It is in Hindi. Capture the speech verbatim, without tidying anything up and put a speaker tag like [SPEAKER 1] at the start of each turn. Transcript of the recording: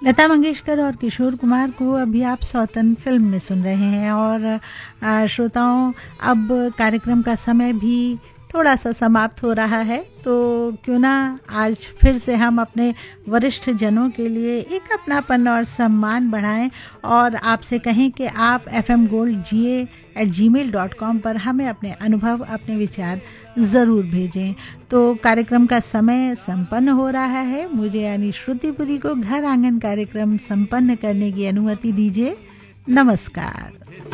[SPEAKER 1] लता मंगेशकर और किशोर कुमार को अभी आप सौतन फिल्म में सुन रहे हैं। और श्रोताओं, अब कार्यक्रम का समय भी थोड़ा सा समाप्त हो रहा है, तो क्यों ना आज फिर से हम अपने वरिष्ठ जनों के लिए एक अपनापन और सम्मान बढ़ाएं और आपसे कहें कि आप एफ एम गोल्ड जी ए एट जी मेल डॉट कॉम पर हमें अपने अनुभव, अपने विचार ज़रूर भेजें। तो कार्यक्रम का समय संपन्न हो रहा है। मुझे यानी श्रुतिपुरी को घर आंगन कार्यक्रम संपन्न करने की अनुमति दीजिए। नमस्कार।